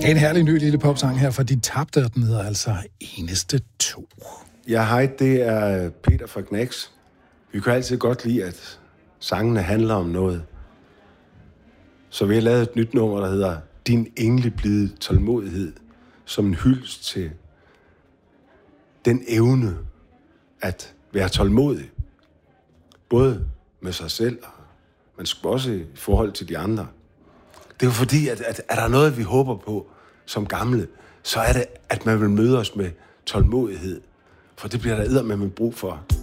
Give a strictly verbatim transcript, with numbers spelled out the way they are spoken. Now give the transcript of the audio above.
En herlig ny lille popsang her fra De Tabte, og den hedder altså Eneste To. Ja, hej, det er Peter fra Knacks. Vi kan altid godt lide, at sangene handler om noget. Så vi har lavet et nyt nummer, der hedder Din engleblide tålmodighed, som en hyldest til den evne at være tålmodig. Både med sig selv, men også i forhold til de andre. Det er jo fordi, at, at er der noget, vi håber på som gamle, så er det, at man vil møde os med tålmodighed. For det bliver der eddermame brug for.